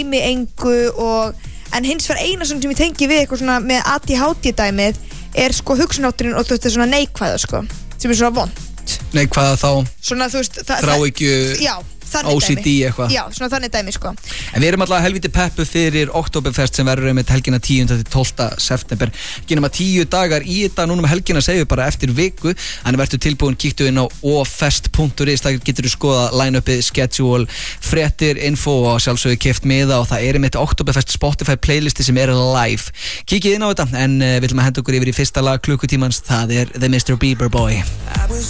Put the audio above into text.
dæmi engu en hins vegar eina sem ég tengi við eitthvað svona með ADHD dæmið sko hugsunátturinn og þú veist það svona neikvæða sko sem svona vond. Neikvæða þá svona þú veist þráhyggju já OCD eitthvað. Já, svona þannig dæmi sko. En við erum alltaf helviti peppu fyrir Oktoberfest sem verður með helgina 10. til 12. september. Ekki nema 10 dagar í þetta, núna með helgina segjum við bara eftir viku. Þannig verður tilbúin, kíktu inn á ofest.is, það getur þú skoða line-upið, schedule, fréttir, info og sjálfsögðu keypt miða og það er með Oktoberfest Spotify playlisti sem er live. Kíkið inn á þetta en við ætlum að henda okkur yfir í fyrsta lag klukkutímans, það er The Mr. Bieber Boy.